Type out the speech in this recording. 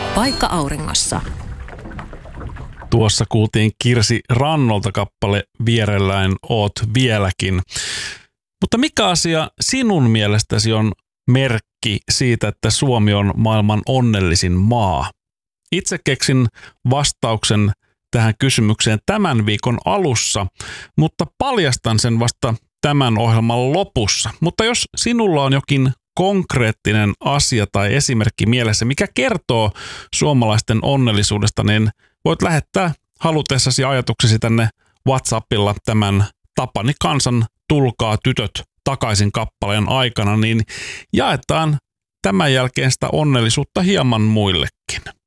Paikka auringossa. Tuossa kuultiin Kirsi Rannolta kappale Vierelläin oot vieläkin. Mutta mikä asia sinun mielestäsi on merkki siitä, että Suomi on maailman onnellisin maa? Itse keksin vastauksen tähän kysymykseen tämän viikon alussa, mutta paljastan sen vasta tämän ohjelman lopussa. Mutta jos sinulla on jokin konkreettinen asia tai esimerkki mielessä, mikä kertoo suomalaisten onnellisuudesta, niin voit lähettää halutessasi ajatuksesi tänne WhatsAppilla tämän Tapani Kansan Tulkaa tytöt takaisin kappaleen aikana, niin jaetaan tämän jälkeen sitä onnellisuutta hieman muillekin.